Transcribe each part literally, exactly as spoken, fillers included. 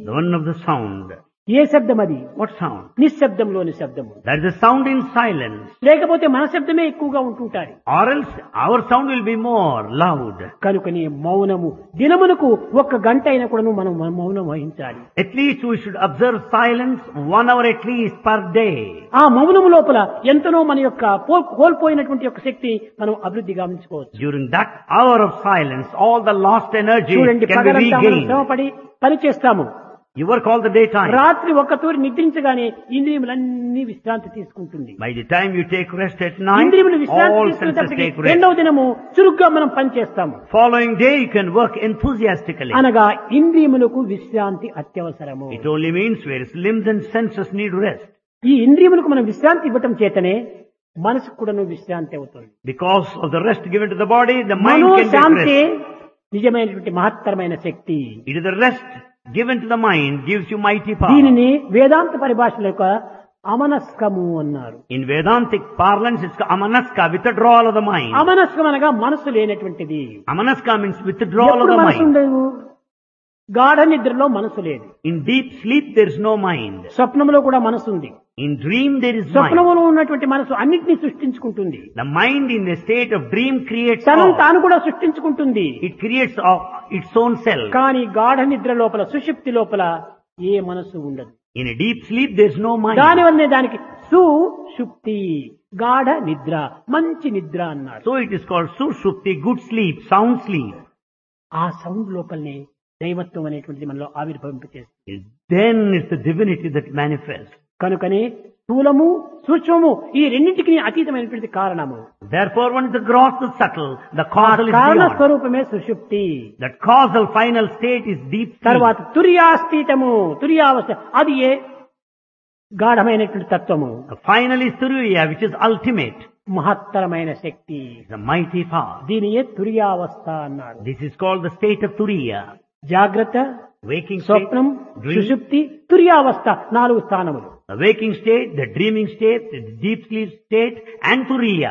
The one of the sound. ఏ శబ్దం అది? What sound? నిశ్శబ్దంలోని శబ్దము. That is the sound in silence. లేకపోతే మన శబ్దమే ఎక్కువగా ఉంటుంటారు. Or else our sound will be more loud. కనుకని మౌనము దినమునకు ఒక్క గంట అయినా కూడా మనం మౌనం వహించాలి. At least we should observe silence one hour at least per day. ఆ మౌనము లోపల ఎంతనో మన యొక్క కోల్పోయినటువంటి యొక్క శక్తి మనం అభివృద్ధి గావించుకోవచ్చు. During that hour of silence, all the lost energy చూడండి, can be పగలంతా మనం regained. శ్రమపడి పని చేస్తాము. You work all the daytime. రాత్రి ఒక్క తూరి నిద్రించగానే ఇంద్రియములన్నీ విశ్రాంతి తీసుకుంటుంది. By the time you take rest at night, ఇంద్రియములు విశ్రాంతి all senses తీసుకునేటప్పటికి take rest. రెండవ దినము చురుగ్గా మనం పని చేస్తాము. Following day you can work enthusiastically. అనగా ఇంద్రియములకు విశ్రాంతి అత్యవసరము. It only means whereas limbs and senses need rest. ఈ ఇంద్రియములకు మనం విశ్రాంతి ఇవ్వటం చేతనే మనసుకు కూడాను విశ్రాంతి అవుతుంది. Because of the rest given to the body, the mind Mano can get Shanti rest. నిజమైనటువంటి మహత్తరమైన శక్తి. It is the rest given to the mind gives you mighty power. దీనిని వేదాంత పరిభాషలో యొక్క అమనస్కము అన్నారు. In Vedantic parlance, it's amanaska, withdrawal of the mind. అమనస్కం అనగా మనసు లేనటువంటిది. Amanaska means withdrawal of ఎప్పుడు the మనసు mind. ఉండదు? గాఢ నిద్రలో మనసు లేదు. In deep sleep, there is no mind. స్వప్నంలో కూడా మనసు ఉంది. In dream, there is mind. స్వప్నంలో ఉన్నటువంటి మనసు అన్నిటినీ సృష్టించుకుంటుంది. The mind in a state of dream creates తనను all. తాను కూడా సృష్టించుకుంటుంది. It creates all, its own self. కానీ గాఢ నిద్ర లోపల సుషుప్తి లోపల ఏ మనసు ఉండదు. In a deep sleep, there is no mind. దానివల్లనే దానికి సుషుప్తి గాఢ నిద్ర మంచి నిద్ర అన్నారు. So it is called sushupti, good sleep, sound sleep. ఆ సౌండ్ లోపలనే దైవత్వం అనేటువంటిది మనలో ఆవిర్భవింపచేస్తుంది. Then it's the divinity that manifests. కనుకనే స్థూలము సూక్ష్మము ఈ రెండింటికి అతీతమైనటువంటి కారణము. Therefore, one is the gross, the subtle, the causal is కారణ beyond. స్వరూపమే సుషుప్తి. That causal final state is deep sleep. తర్వాత తుర్యాస్థితము తుర్యావస్థ అది ఏ గాఢమైనటువంటి తత్వము. The final is turiya, which is ultimate. మహత్తరమైన శక్తి. The mighty power. దీనియే తుర్యావస్థ అన్నారు. This is called the state of turiya. జాగ్రత్త, Waking state, స్వప్నం, dream, సుషుప్తి, తుర్యావస్థ నాలుగు స్థానములు. the waking state, the dreaming state, the deep sleep state, and turiya.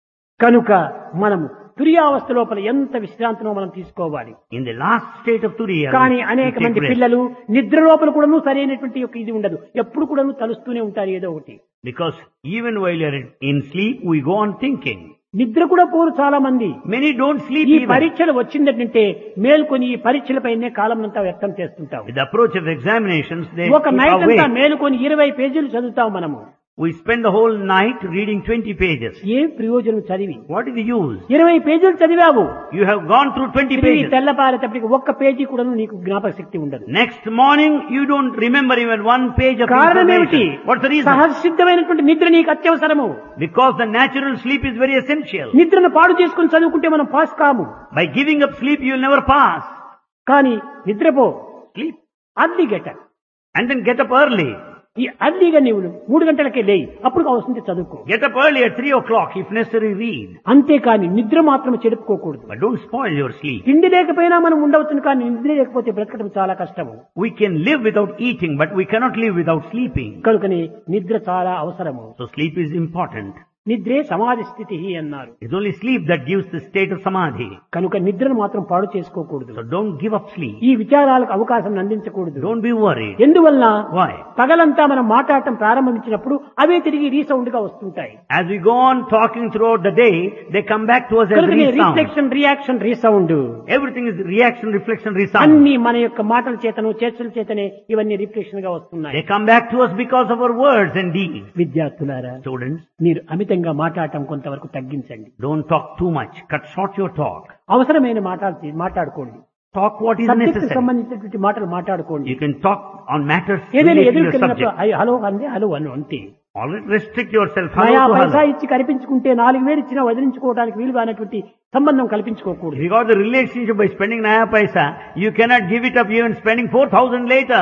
కనుక మనము తుర్యావస్థ లోపల ఎంత విశ్రాంతినో మనం తీసుకోవాలి. In the last state of turiya, కానీ we అనేక take మంది rest. పిల్లలు నిద్ర లోపల కూడాను సరైనటువంటి యొక్క ఇది ఉండదు. ఎప్పుడు కూడాను తలుస్తూనే ఉంటారు ఏదో ఒకటి. Because even while you are in sleep, we go on thinking. నిద్ర కూడా పోరు చాలా మంది. Many don't sleep ఈ even. పరీక్షలు వచ్చిందంటే మేల్కొని ఈ పరీక్షలపైనే కాలం అంతా వ్యక్తం చేస్తుంటాం. With the approach of examinations, they ఒక keep నైట్ అంతా awake. మేలుకొని ఇరవై పేజీలు చదువుతాం మనము. We spend the whole night reading twenty pages. ఏ ప్రయోజనం చదివి What is the use? ఇరవై పేజీలు చదివావు. You have gone through twenty తిరిగి pages. తెల్లపారేటప్పటికి ఒక్క పేజీ కూడా నీకు జ్ఞాపక శక్తి ఉండదు. Next morning, you don't remember even one page of కారణం ఏమిటి? information. What's the reason? సహజసిద్ధమైనటువంటి నిద్ర నీకు అత్యవసరము. Because the natural sleep is very essential. నిద్రను పాడు చేసుకుని చదువుకుంటే మనం పాస్ కాము. By giving up sleep, you will never pass. కానీ నిద్రపో Sleep. Early get And then get up early. ఈ అర్లీగా నీవు మూడు గంటలకే లేయి, అప్పుడు అవసరం చదువుకో. Get up early at three o'clock if necessary read. అంతేకాని నిద్ర మాత్రం చెడుపుకోకూడదు. But don't spoil your sleep. తిండి లేకపోయినా మనం ఉండవచ్చును, కానీ నిద్ర లేకపోతే బ్రతకడం చాలా కష్టము. We can live without eating, but we cannot live without sleeping. కనుకని నిద్ర చాలా అవసరము. So sleep is important. నిద్రే సమాధి స్థితి అన్నారు. It's only sleep that gives the state of samadhi. కనుక నిద్రను మాత్రం పాడు చేసుకోకూడదు. So don't give up sleep. ఈ విచారాలకు అవకాశం అందించకూడదు. Don't be worried. ఎందువల్ల Why? పగలంతా మనం మాట్లాడటం ప్రారంభించినప్పుడు అవే తిరిగి రీసౌండ్ గా వస్తుంటాయి. As we go on talking throughout the day, they come back to us as కనుకనే resound. Reflection reaction resound Everything is reaction, reflection, resound. అన్ని మన యొక్క మాటల చేతను చర్చల చేతనే ఇవన్నీ రిఫ్లెక్షన్ గా వస్తున్నాయి. They come back to us because of our words and deeds. విద్యార్థులారా, Students, మీరు అమితంగా మాట్లాడటం కొంతవరకు తగ్గించండి. don't talk too much. Cut short your talk. అవసరమైన మాటలు మాట్లాడుకోండి. Talk what is subject necessary. సంబంధించినటువంటి మాటలు మాట్లాడుకోండి. You can talk on matters ఏదైనా related to ఎదురుకి your వెళ్ళినప్పుడు subject. అయ్య, హలో అంది హలో అను అంతే. Always restrict yourself. నయా Hello to పైసా hello. ఇచ్చి కనిపించుకుంటే నాలుగు వేలు ఇచ్చినా వదిలించుకోవడానికి వీలుగా అనేటువంటి సంబంధం If కల్పించుకోకూడదు. you got the relationship by spending naya paisa, you cannot give it up even spending four thousand later.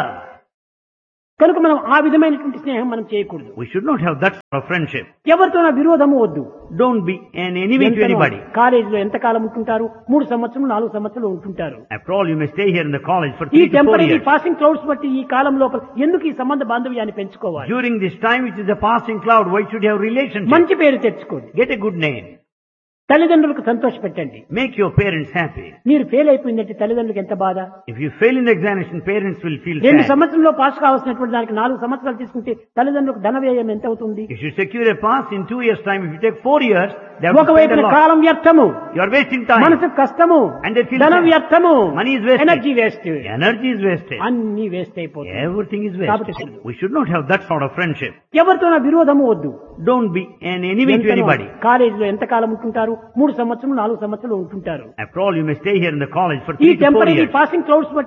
కనుక మనం ఆ విధమైనటువంటి స్నేహం మనం చేయకూడదు. We should not have that sort of friendship. ఎవరితో విరోధము వద్దు. Don't be an enemy to anybody. కాలేజీలో ఎంత కాలం ఉంటుంటారు? మూడు సంవత్సరాలు నాలుగు సంవత్సరాలు ఉంటుంటారు. After all, you may stay here in the college for ఈ three to four temporary years. Passing clouds బట్టి ఈ కాలం లోపల ఎందుకు ఈ సంబంధ బాంధవ్యాన్ని పెంచుకోవాలి? During this time, which is a passing cloud, why should you have relationship? మంచి పేరు తెచ్చుకోండి. Get a good name. తల్లిదండ్రులకు సంతోష పెట్టండి. Make your parents happy. మీరు ఫెయిల్ అయిపోయిందంటే తల్లిదండ్రులకు ఎంత బాధ. If you fail in the examination, parents will feel రెండు sad. సంవత్సరంలో పాస్ కావాల్సినటువంటి దానికి నాలుగు సంవత్సరాలు తీసుకుంటే తల్లిదండ్రులకు ధన వ్యయం ఎంత అవుతుంది. If you secure a pass in two years' time, if you take four years, they have to spend ఒకవైపున a lot. కాలం వ్యర్థము, You are wasting time. మనసు కష్టము, And they feel ధనం sad. వ్యర్థము, Money is wasted. Energy waste, Energy is wasted. అన్ని waste అయిపోతుంది. Everything is కాబట్టి wasted. We should not have that sort of friendship. ఎవరితో నా విరోధము వద్దు. Don't be an enemy to anybody. కాలేజీలో ఎంత కాలం ఉంటుంటారు, మూడు సంవత్సరాలు నాలుగు సంవత్సరాలు ఉంటుంటారు. After all, you may stay here in the college for ఈ three to four temporary years. Passing clouds